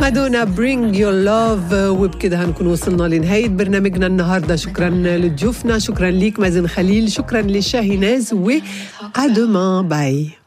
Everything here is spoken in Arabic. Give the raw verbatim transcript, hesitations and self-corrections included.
مادونا Bring Your Love. وبكده هنكون وصلنا لنهاية برنامجنا النهاردة. شكرا لضيوفنا، شكرا ليك مازن خليل، شكرا لشاهيناز، و à demain. باي.